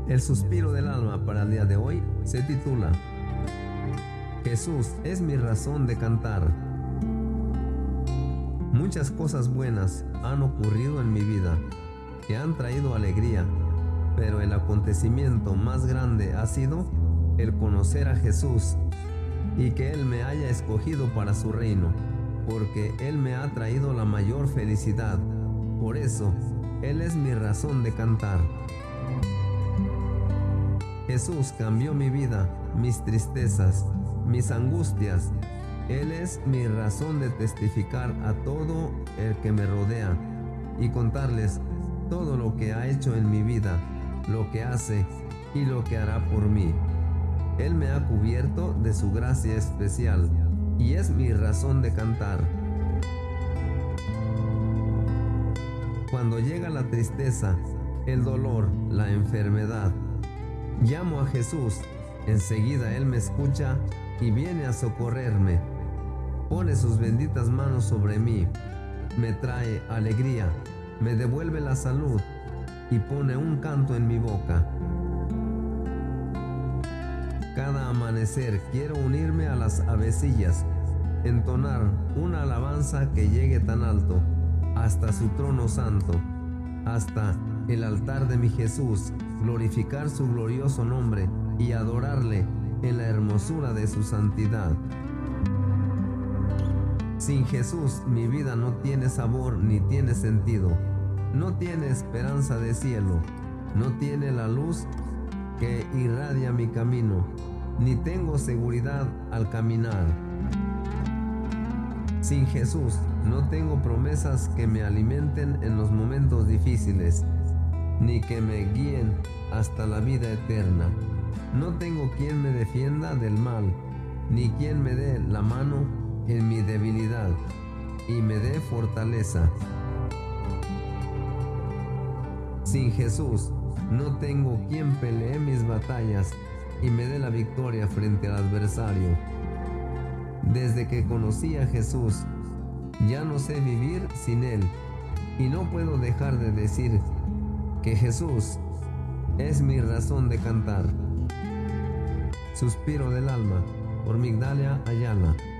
El suspiro del alma para el día de hoy se titula Jesús es mi razón de cantar. Muchas cosas buenas han ocurrido en mi vida que han traído alegría, pero el acontecimiento más grande ha sido el conocer a Jesús y que Él me haya escogido para su reino, porque Él me ha traído la mayor felicidad. Por eso, Él es mi razón de cantar. Jesús cambió mi vida, mis tristezas, mis angustias. Él es mi razón de testificar a todo el que me rodea y contarles todo lo que ha hecho en mi vida, lo que hace y lo que hará por mí. Él me ha cubierto de su gracia especial y es mi razón de cantar. Cuando llega la tristeza, el dolor, la enfermedad, llamo a Jesús, enseguida Él me escucha y viene a socorrerme. Pone sus benditas manos sobre mí, me trae alegría, me devuelve la salud y pone un canto en mi boca. Cada amanecer quiero unirme a las avecillas, entonar una alabanza que llegue tan alto, hasta su trono santo, hasta el altar de mi Jesús, glorificar su glorioso nombre y adorarle en la hermosura de su santidad. Sin Jesús mi vida no tiene sabor ni tiene sentido, no tiene esperanza de cielo, no tiene la luz que irradia mi camino, ni tengo seguridad al caminar. Sin Jesús no tengo promesas que me alimenten en los momentos difíciles, ni que me guíen hasta la vida eterna. No tengo quien me defienda del mal, ni quien me dé la mano en mi debilidad y me dé fortaleza. Sin Jesús no tengo quien pelee mis batallas y me dé la victoria frente al adversario. Desde que conocí a Jesús, ya no sé vivir sin Él y no puedo dejar de decir que Jesús es mi razón de cantar. Suspiro del alma por Migdalia Ayala.